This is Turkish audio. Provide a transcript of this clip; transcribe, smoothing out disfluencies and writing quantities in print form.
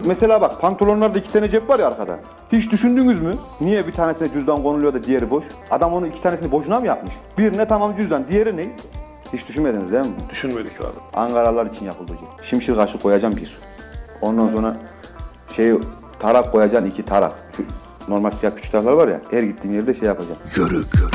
Mesela bak pantolonlarda 2 tane cep var ya arkada. Hiç düşündünüz mü? Niye bir tanesine cüzdan konuluyor da diğeri boş? Adam onu 2 tanesini boşuna mı yapmış? Birine tamam cüzdan, diğeri ne? Hiç düşünmediniz değil mi? Düşünmedik abi. Ankaralılar için yapıldı. Şimşir kaşı koyacağım bir. Ondan sonra tarak koyacaksın 2 tarak. Şu normal siyah küçük taraklar var ya, her gittiğim yerde şey yapacağım. Yörük.